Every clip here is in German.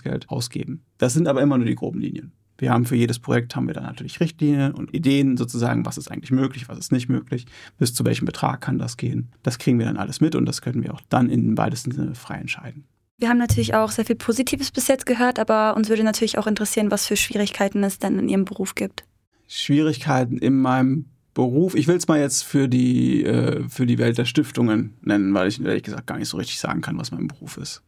Stiftungsgeld ausgeben. Das sind aber immer nur die groben Linien. Wir haben für jedes Projekt haben wir dann natürlich Richtlinien und Ideen sozusagen, was ist eigentlich möglich, was ist nicht möglich, bis zu welchem Betrag kann das gehen. Das kriegen wir dann alles mit und das können wir auch dann im weitesten Sinne frei entscheiden. Wir haben natürlich auch sehr viel Positives bis jetzt gehört, aber uns würde natürlich auch interessieren, was für Schwierigkeiten es denn in Ihrem Beruf gibt. Schwierigkeiten in meinem Beruf, ich will es mal jetzt für die Welt der Stiftungen nennen, weil ich ehrlich gesagt gar nicht so richtig sagen kann, was mein Beruf ist.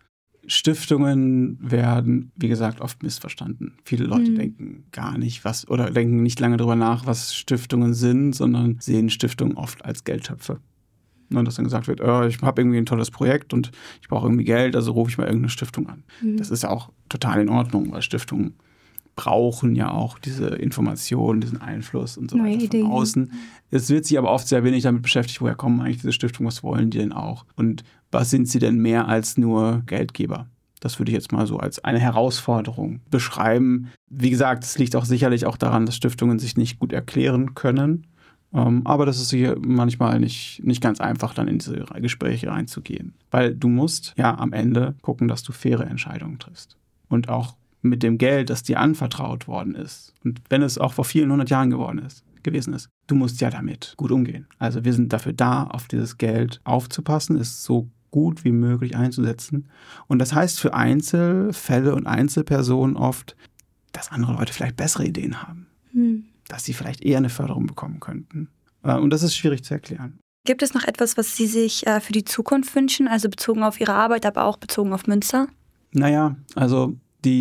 Stiftungen werden, wie gesagt, oft missverstanden. Viele Leute denken gar nicht, oder denken nicht lange darüber nach, was Stiftungen sind, sondern sehen Stiftungen oft als Geldtöpfe. Und dass dann gesagt wird, ich habe irgendwie ein tolles Projekt und ich brauche irgendwie Geld, also rufe ich mal irgendeine Stiftung an. Das ist ja auch total in Ordnung, weil Stiftungen brauchen ja auch diese Informationen, diesen Einfluss und so weiter von außen. Es wird sich aber oft sehr wenig damit beschäftigt, woher kommen eigentlich diese Stiftungen, was wollen die denn auch? Und was sind sie denn mehr als nur Geldgeber? Das würde ich jetzt mal so als eine Herausforderung beschreiben. Wie gesagt, es liegt auch sicherlich auch daran, dass Stiftungen sich nicht gut erklären können. Aber das ist hier manchmal nicht ganz einfach, dann in diese Gespräche reinzugehen. Weil du musst ja am Ende gucken, dass du faire Entscheidungen triffst. Und auch mit dem Geld, das dir anvertraut worden ist. Und wenn es auch vor vielen 100 Jahren gewesen ist, du musst ja damit gut umgehen. Also wir sind dafür da, auf dieses Geld aufzupassen, es so gut wie möglich einzusetzen. Und das heißt für Einzelfälle und Einzelpersonen oft, dass andere Leute vielleicht bessere Ideen haben. Dass sie vielleicht eher eine Förderung bekommen könnten. Und das ist schwierig zu erklären. Gibt es noch etwas, was Sie sich für die Zukunft wünschen, also bezogen auf Ihre Arbeit, aber auch bezogen auf Münster? Naja, also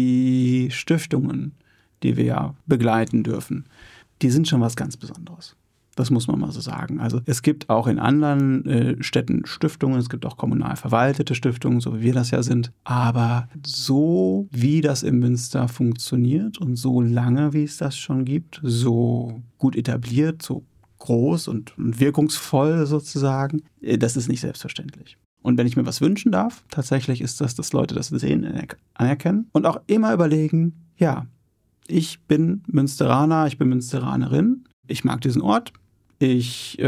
die Stiftungen, die wir ja begleiten dürfen, die sind schon was ganz Besonderes. Das muss man mal so sagen. Also es gibt auch in anderen Städten Stiftungen, es gibt auch kommunal verwaltete Stiftungen, so wie wir das ja sind. Aber so wie das in Münster funktioniert und so lange, wie es das schon gibt, so gut etabliert, so groß und wirkungsvoll sozusagen, das ist nicht selbstverständlich. Und wenn ich mir was wünschen darf, tatsächlich ist das, dass Leute das sehen, anerkennen und auch immer überlegen, ja, ich bin Münsteraner, ich bin Münsteranerin, ich mag diesen Ort, ich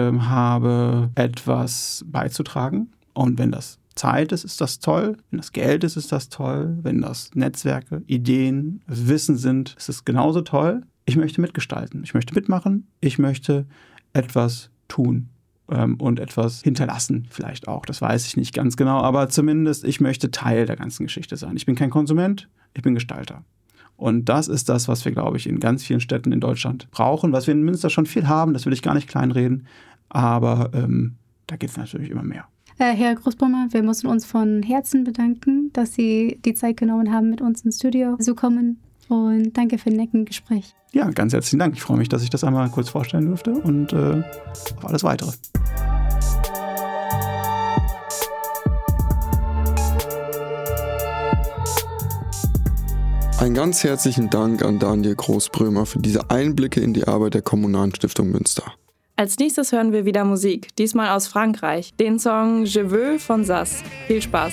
habe etwas beizutragen und wenn das Zeit ist, ist das toll, wenn das Geld ist, ist das toll, wenn das Netzwerke, Ideen, Wissen sind, ist es genauso toll. Ich möchte mitgestalten, ich möchte mitmachen, ich möchte etwas tun. Und etwas hinterlassen vielleicht auch. Das weiß ich nicht ganz genau, aber zumindest ich möchte Teil der ganzen Geschichte sein. Ich bin kein Konsument, ich bin Gestalter. Und das ist das, was wir, glaube ich, in ganz vielen Städten in Deutschland brauchen, was wir in Münster schon viel haben, das will ich gar nicht kleinreden, aber da geht es natürlich immer mehr. Herr Großbrummer, wir müssen uns von Herzen bedanken, dass Sie die Zeit genommen haben, mit uns ins Studio zu kommen. Und danke für ein nettes Gespräch. Ja, ganz herzlichen Dank. Ich freue mich, dass ich das einmal kurz vorstellen durfte und auf alles Weitere. Einen ganz herzlichen Dank an Daniel Großbrömer für diese Einblicke in die Arbeit der Kommunalen Stiftung Münster. Als nächstes hören wir wieder Musik, diesmal aus Frankreich, den Song Je veux von Sass. Viel Spaß!